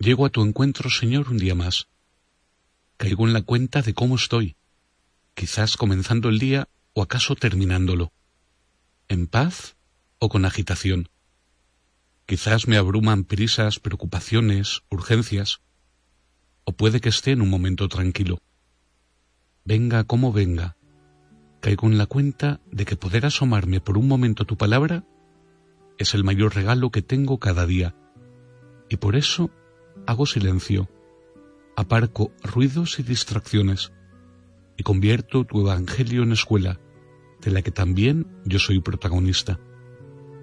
Llego a tu encuentro, Señor, un día más. Caigo en la cuenta de cómo estoy, quizás comenzando el día o acaso terminándolo, en paz o con agitación. Quizás me abruman prisas, preocupaciones, urgencias, o puede que esté en un momento tranquilo. Venga como venga, caigo en la cuenta de que poder asomarme por un momento a tu palabra es el mayor regalo que tengo cada día, y por eso hago silencio, aparco ruidos y distracciones, y convierto tu evangelio en escuela, de la que también yo soy protagonista.